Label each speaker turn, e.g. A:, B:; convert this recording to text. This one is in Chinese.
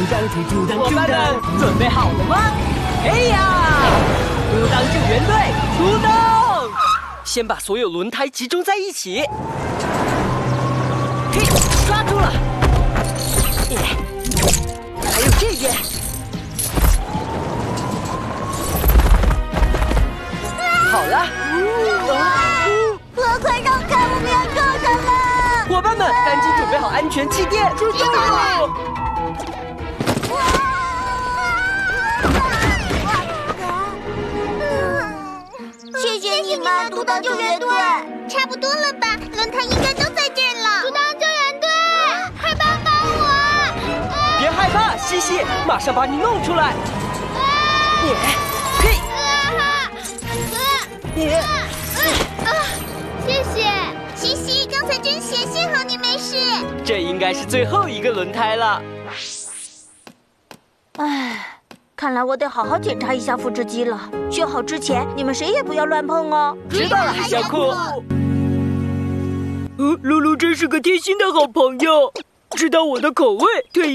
A: 伙伴们准备好了吗？嘿呀！嘟当救援队出动！先把所有轮胎集中在一起。嘿，抓住了！还有这边。好了。
B: 快让开，我们要撞上了！
A: 伙伴们，赶紧准备好安全气垫，出动了！
B: 谢谢你们，独当救援队。差不多了吧？轮胎应该都在这儿了。独当救援队，快帮帮我！
A: 别害怕，西西，马上把你弄出来。嘿，
B: 谢谢，西西，刚才真险，幸好你没事。
A: 这应该是最后一个轮胎了。
C: 唉，看来我得好好检查一下复制机了。修好之前，你们谁也不要乱碰哦。
A: 知道了，小酷。露露真是个贴心的好朋友，知道我的口味，特意